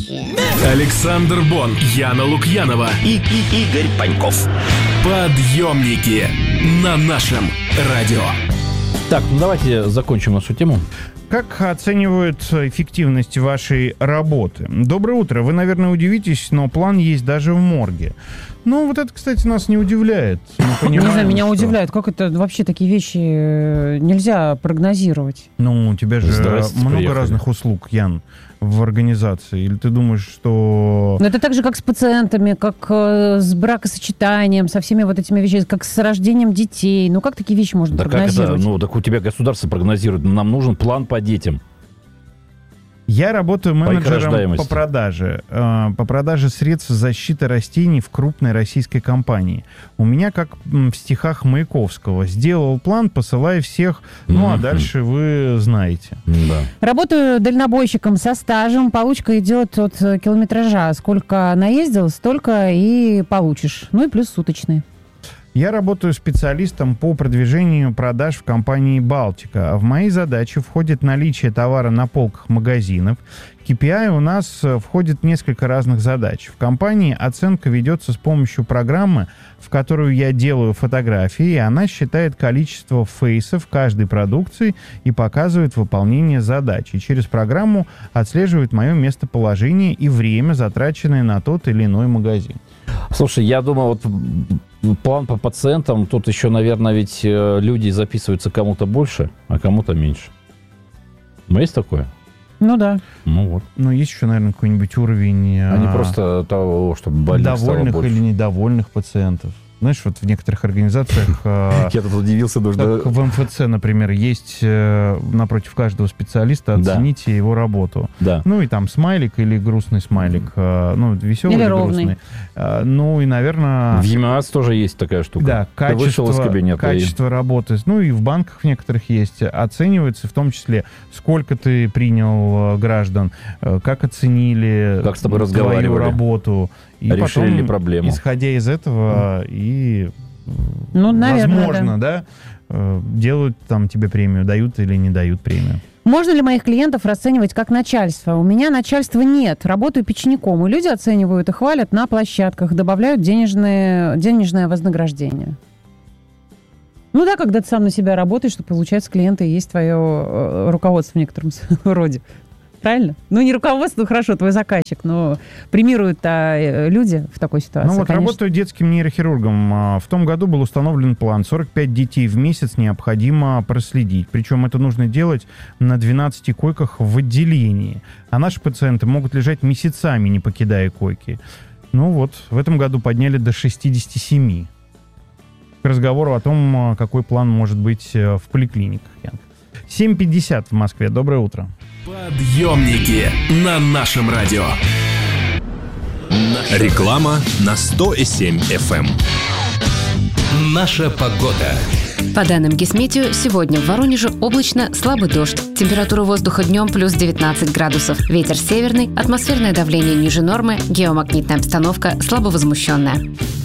Александр Бон, Яна Лукьянова и Игорь Паньков. Подъемники на нашем радио. Так, ну давайте закончим нашу тему. Как оценивают эффективность вашей работы? Доброе утро. Вы, наверное, удивитесь, но план есть даже в морге. Ну, вот это, кстати, нас не удивляет. Не знаю, меня удивляет. Как это вообще такие вещи нельзя прогнозировать? Ну, у тебя же много разных услуг, Ян, в организации. Или ты думаешь, что... Но это так же, как с пациентами, как с бракосочетанием, со всеми вот этими вещами, как с рождением детей. Ну, как такие вещи можно прогнозировать? Как это? Ну, так у тебя государство прогнозирует. Нам нужен план по детям. Я работаю менеджером по продаже средств защиты растений в крупной российской компании. У меня, как в стихах Маяковского, сделал план, посылай всех, ну а дальше вы знаете. Да. Работаю дальнобойщиком со стажем, получка идет от километража. Сколько наездил, столько и получишь. Ну и плюс суточные. Я работаю специалистом по продвижению продаж в компании «Балтика». В мои задачи входит наличие товара на полках магазинов. KPI у нас входит несколько разных задач. В компании оценка ведется с помощью программы, в которую я делаю фотографии, и она считает количество фейсов каждой продукции и показывает выполнение задач. И через программу отслеживает мое местоположение и время, затраченное на тот или иной магазин. Слушай, я думаю, вот план по пациентам, тут еще, наверное, ведь люди записываются кому-то больше, а кому-то меньше. Ну, есть такое? Ну, да. Ну, вот. Ну, есть еще, наверное, какой-нибудь уровень... А не просто того, чтобы больных стало больше. Довольных или недовольных пациентов. Знаешь, вот в некоторых организациях... Я тут удивился. Как в МФЦ, например, есть напротив каждого специалиста оцените его работу. Да. Ну, и там смайлик или грустный смайлик. Ну, веселый или грустный. Ну, и, наверное... В ЕМАС тоже есть такая штука. Да, качество работы. Ну, и в банках в некоторых есть. Оценивается в том числе, сколько ты принял граждан, как оценили как с тобой твою работу. И решили потом, проблему. Исходя из этого, и, ну, наверное, возможно, да, делают там тебе премию, дают или не дают премию. Можно ли моих клиентов расценивать как начальство? У меня начальства нет. Работаю печником, и люди оценивают и хвалят на площадках, добавляют денежное вознаграждение. Ну да, когда ты сам на себя работаешь, что получается клиенты и есть твое руководство в некотором роде. Правильно? Ну, не руководство, хорошо, твой заказчик, но премируют-то люди в такой ситуации. Ну вот, конечно. Работаю детским нейрохирургом. В том году был установлен план. 45 детей в месяц необходимо проследить. Причем это нужно делать на 12 койках в отделении. А наши пациенты могут лежать месяцами, не покидая койки. Ну вот, в этом году подняли до 67. К разговору о том, какой план может быть в поликлиниках. 7:50 в Москве. Доброе утро. Подъемники на нашем радио. Реклама на 100,7 FM. Наша погода. По данным Гисметео, сегодня в Воронеже облачно, слабый дождь. Температура воздуха днем плюс 19 градусов. Ветер северный, атмосферное давление ниже нормы, геомагнитная обстановка слабовозмущенная.